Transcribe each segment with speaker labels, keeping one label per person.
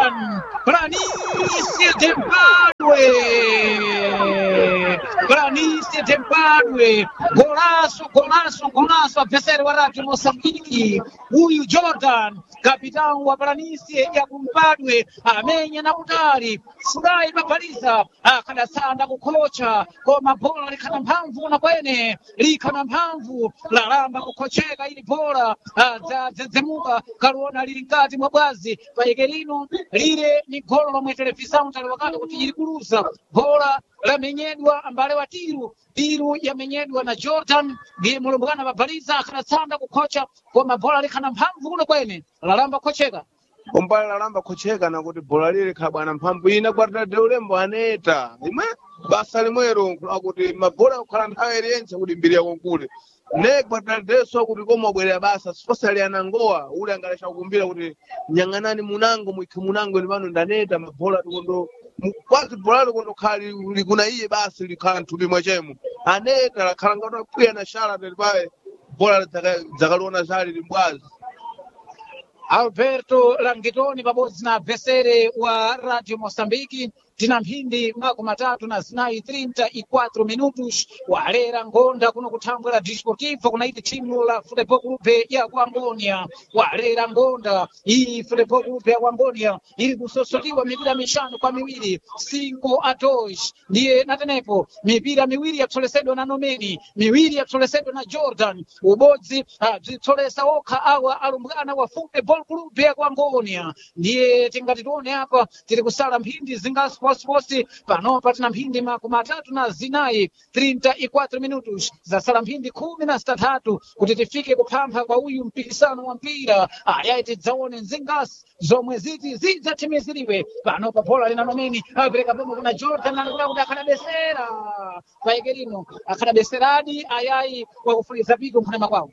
Speaker 1: Jordan Planície de Padue. Planície de Padue. Golaço, golaço, golaço. Adversário wa Rádio Moçambique. Huyu Jordan, capitão wa Planície ya kumpadwe, amenya na utali furahi mapaliza akadasanda kukocha koma bola likana mphamvu na kwene likana mphamvu lalamba kukocheka ili bola zadzemuka kaluona lili nkati mwa bwazi paike lino lile ni golo lomwe televisão taliwakati kuti ilikuluza bola lamenyedwa ambale wa tiru yamenyedwa na Jordan ndiye mulumbukana mapaliza akadasanda kukocha koma bola likana mphamvu kuno kwene lalamba kukocheka
Speaker 2: umbali lalamba kucheka na kuti bola lili khabwana mphamvu ina kwatade ulembo aneta imwe basa limwero akuti mabola kukhala nthawi yense kuti mbiri yako nkule ne kwatadeso kuti koma bwerera basa sipasali anangoa ule angalesha kukumbira kuti nyang'anani munango mwikhe munango ni pano ndaneta mabola tikondo kwati bola tikondo khali likuna iye basi likhala nthupi mwachemu aneta lakhala ngati kwiya na shala telipaye bola dzakaliona zali limbwazi.
Speaker 1: Alberto Langitoni pabodzi na adversário wa Rádio Moçambique tina mphindi makumi atatu na zinayi 34 minutos walera ngonda kuno kuthambwera Desportivo kunaiti timu la Futebol Clube ya Kuangonia walera ngonda iyi Futebol Clube ya Kuangonia ili kusosotiwa mipira mishanu kwa miwiri 5-2 ndiye natenepo mipira miwiri yatsolesedwa na Nomeni miwiri yatsolesedwa na Jordan ubodzi bzitsolesa okha awa alumbwana wa Futebol Clube ya Kuangonia ndiye tingati tione apa tiri kusala mphindi zingaso posi panopa tina mphindi makumi atatu na zinayi 34 minutos zasala mphindi 13 kuti tifike kuphampha kwa uyu mpikisano wa mpira ayayi tidzaone nzingasi zomwe ziti zidzathimiziriwe panopa bola lina Nomeni apereka pomwe kuna Jordan anakuda kuti akadabesera paike lino akadabeseradi ayayi wakufuliza piko mphana kwawo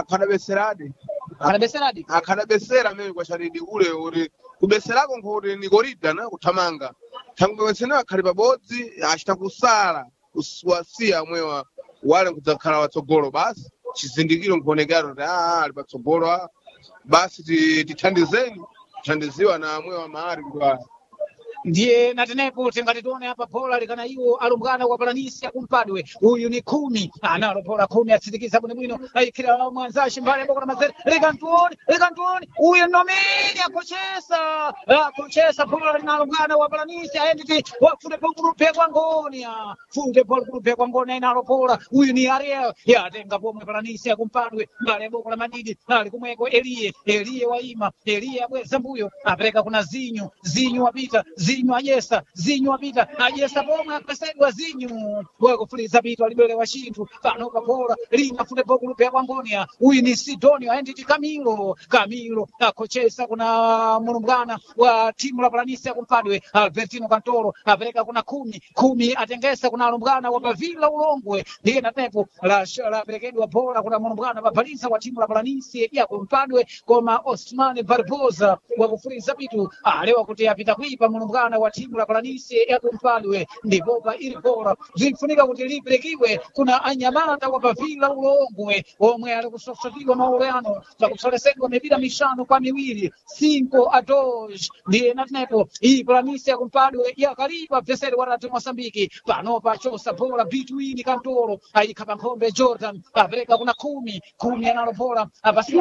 Speaker 2: akadabesera mimi kwa sharidi ule uri kubeserako nkoti ni korida na kuthamanga thangwesena akhali pabodzi achita kusala kuwasiya amwewa wale kudzakhala watsogolo basi chizindikiro nkuonekera kuti ali patsogolo basi tithandiziwa na amwewa maari kwa
Speaker 1: ndiye natenepo tingati tione apa bola likana iwo alumbwana wa Planície kumpadwe uyu ni 10 analo bola 10 atsidikiza bwinobwino ayikira mwanzashi mbale mboko na mazere lekantoni uyu Nomeni akochesa bola lina alumbwana wa Planície aenditi wa Futebol Clube ya Kuangonia Futebol Clube ya Kuangonia inalo bola uyu ni Ariel yatenga pomwe Planície kumpadwe mbale mboko na madidi ali kumweko Elie waima Elie abweza mbuyo apereka kuna Zinho wapita Zinho apita ayesa pomwe apesedwa Zinho wakufuliza pito alibelewa chinthu panopa bola lina Futebol Clube ya Kuangonia uyu ni Sidonio aenditi Camilo akochesa kuna mulumbwana wa timu la Planície kumpadwe Albertino Cantoro apereka kuna 10 atengesa kuna alumbwana wa Pavila Ulongwe ndiye natepo la perekedwa bola kuna mulumbwana wa Baliza wa timu la Planície ya kumpadwe koma Osman Barbosa wakufuliza pito alewa kuti apita kuipa mulumbwana wa timu la Planície ya kumpadwe ndipo pa ili bola zimfunika kuti liperekiwe kuna anyamata wa Pavila Ulongwe omwe ali kusosotiwa maulano za kutsolesedwa mipira mishanu kwa miwiri 5-2 ndiye natenepo iyi Planície ya kumpadwe yakalipa adversário wa Rádio Moçambique panopa chosa bola between Cantoro ayikha pankhombe Jordan apereka kuna 10 analo bola apasiwa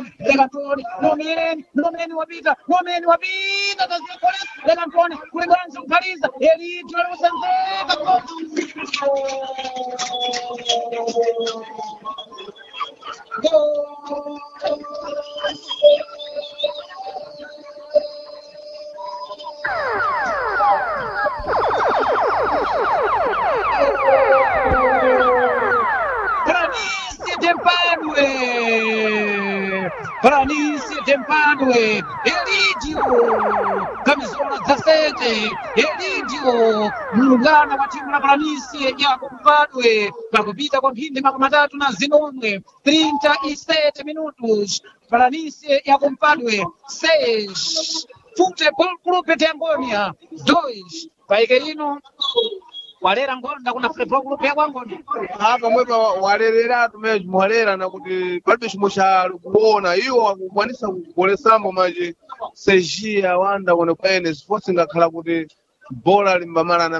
Speaker 1: Nomeni wapita Lekantoni kulibanza kupaliza elitu alikusenzeka Planície de Padue Elidio camisola 17 Elidio mlungana wa timu la Planície ya kumpadwe pakupita kwa mphindi makumi atatu na zinomwe 37 minutos Planície ya kumpadwe 6 Futebol Clube de Angonia 2 paike lino walera ngonda kuna futebol club ya kwangoni
Speaker 2: apa mwepa walereratu meji mwalera na kuti palibe chimwe chali kuona iwo akukwanisa kugolesambo maji sejia wanda kone kwene sports ngakhala kuti bola limbamalana